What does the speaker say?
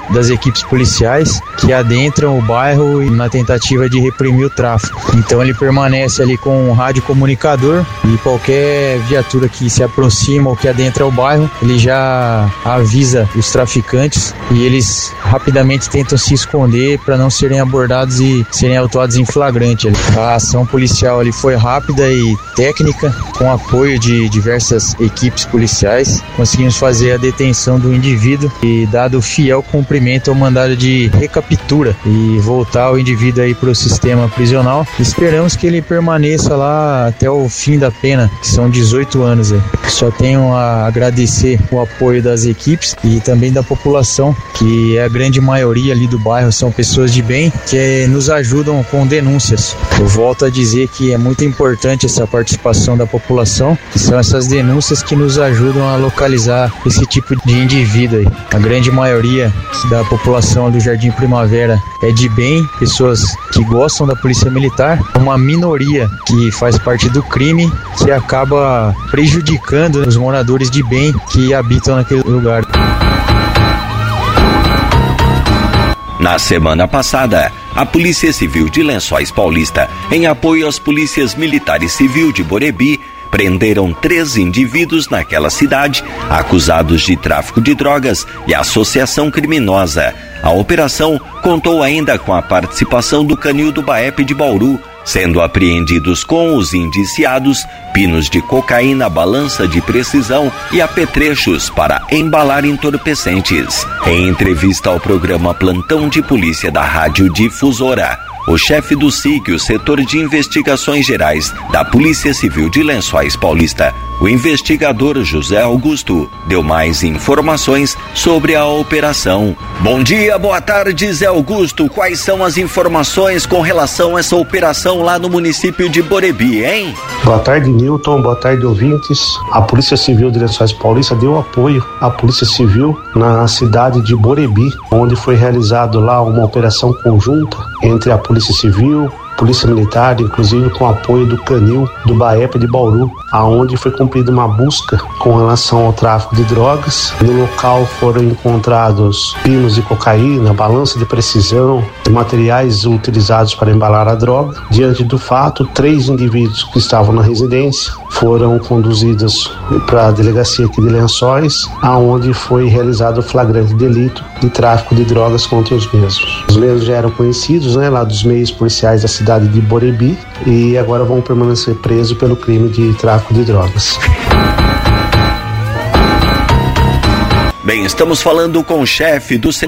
das equipes policiais que adentram o bairro na tentativa de reprimir o tráfico. Então ele permanece ali com um rádio comunicador e qualquer viatura que se aproxima ou que adentra o bairro, ele já avisa os traficantes e eles rapidamente tentam se esconder para não serem abordados e serem autuados em flagrante. A ação policial ali foi rápida e técnica, com apoio de diversas equipes policiais. Conseguimos fazer a detenção do indivíduo e dado fiel cumprimento ao mandado de recaptura e voltar o indivíduo aí para o sistema prisional. Esperamos que ele permaneça lá até o fim da pena, que são 18 anos. Só tenho a agradecer o apoio das equipes e também da população, que é a grande maioria ali do bairro, são pessoas de bem que nos ajudam com denúncias. Eu volto a dizer que é muito importante essa participação da população, que são essas denúncias que nos ajudam a localizar esse tipo de indivíduo aí. A grande maioria da população do Jardim Primavera é de bem, pessoas que gostam da polícia militar, uma minoria que faz parte do crime, que acaba prejudicando os moradores de bem que habitam naquele lugar. Na semana passada, a Polícia Civil de Lençóis Paulista, em apoio às Polícias Militares Civil de Borebi, prenderam 3 indivíduos naquela cidade, acusados de tráfico de drogas e associação criminosa. A operação contou ainda com a participação do Canil do BAEP de Bauru, sendo apreendidos com os indiciados pinos de cocaína, balança de precisão e apetrechos para embalar entorpecentes. Em entrevista ao programa Plantão de Polícia da Rádio Difusora, o chefe do SIG, o Setor de Investigações Gerais da Polícia Civil de Lençóis Paulista, o investigador José Augusto, deu mais informações sobre a operação. Bom dia, boa tarde, Zé Augusto. Quais são as informações com relação a essa operação lá no município de Borebi, hein? Boa tarde, Nilton. Boa tarde, ouvintes. A Polícia Civil de Lençóis Paulista deu apoio à Polícia Civil na cidade de Borebi, onde foi realizado lá uma operação conjunta entre a Polícia Civil, Polícia Militar, inclusive com apoio do Canil do BAEP de Bauru, aonde foi cumprida uma busca com relação ao tráfico de drogas. No local foram encontrados pinos de cocaína, balança de precisão e materiais utilizados para embalar a droga. Diante do fato, 3 indivíduos que estavam na residência foram conduzidos para a delegacia aqui de Lençóis, aonde foi realizado o flagrante delito de tráfico de drogas contra os mesmos. Os mesmos já eram conhecidos, lá dos meios policiais da cidade de Borebi, e agora vão permanecer presos pelo crime de tráfico de drogas. Bem, estamos falando com o chefe do